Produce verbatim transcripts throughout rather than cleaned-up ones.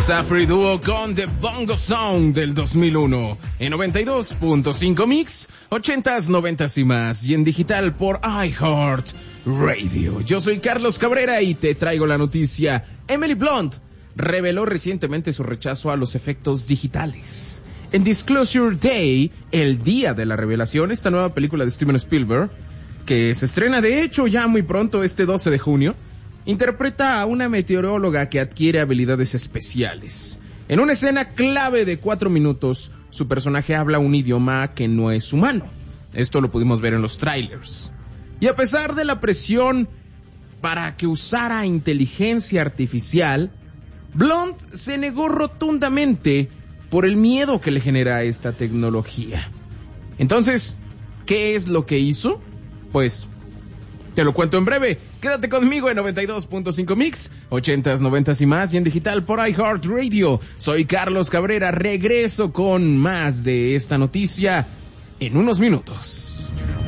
Safri Duo con The Bongo Song del dos mil uno en noventa y dos punto cinco Mix, ochentas, noventas y más, y en digital por iHeart Radio. Yo soy Carlos Cabrera y te traigo la noticia. Emily Blunt reveló recientemente su rechazo a los efectos digitales. En Disclosure Day, el día de la revelación, esta nueva película de Steven Spielberg, que se estrena de hecho ya muy pronto, este doce de junio, interpreta a una meteoróloga que adquiere habilidades especiales. En una escena clave de cuatro minutos, su personaje habla un idioma que no es humano. Esto lo pudimos ver en los trailers. Y a pesar de la presión para que usara inteligencia artificial, Blunt se negó rotundamente por el miedo que le genera esta tecnología. Entonces, ¿qué es lo que hizo? Pues te lo cuento en breve. Quédate conmigo en noventa y dos punto cinco Mix, ochentas, noventas y más, y en digital por iHeart Radio. Soy Carlos Cabrera, regreso con más de esta noticia en unos minutos.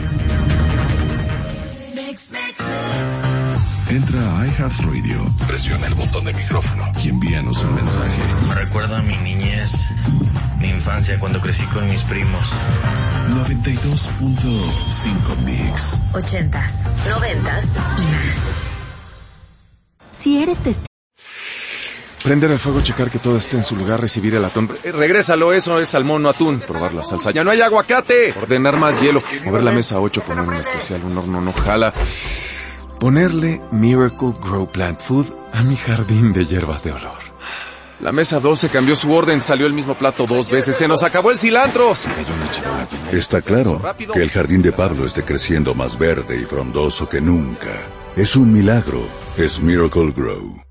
Entra a iHeart Radio, presiona el botón de micrófono y envíanos un mensaje. Me recuerda a mi niñez, mi infancia cuando crecí con mis primos. noventa y dos punto cinco Mix. Ochentas, noventas y más. Si eres testigo. Prender el fuego, checar que todo esté en su lugar, recibir el atún. Eh, regrésalo, eso es salmón, no atún. Probar la salsa. ¡Ya no hay aguacate! Ordenar más hielo. Mover la mesa ocho, poner un especial, un horno no jala. Ponerle Miracle Grow Plant Food a mi jardín de hierbas de olor. La mesa doce cambió su orden, salió el mismo plato dos veces, se nos acabó el cilantro. Se cayó una charola llena. Está claro que el jardín de Pablo esté creciendo más verde y frondoso que nunca. Es un milagro, es Miracle Grow.